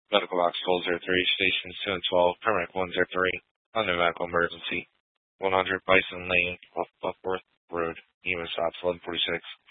Medical box 1203, stations 2 and 12, Permit 103, under medical emergency. 100 Bison Lane, off Buckworth Road, EMS ops 1146.